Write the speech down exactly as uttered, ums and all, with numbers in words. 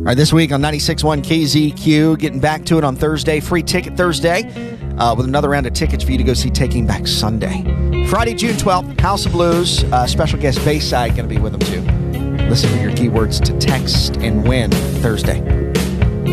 right, this week on ninety-six point one K Z Q, getting back to it on Thursday. Free Ticket Thursday uh, with another round of tickets for you to go see Taking Back Sunday. Friday, June twelfth, House of Blues. Uh, special guest Bayside going to be with them too. Listen for your keywords to text and win Thursday.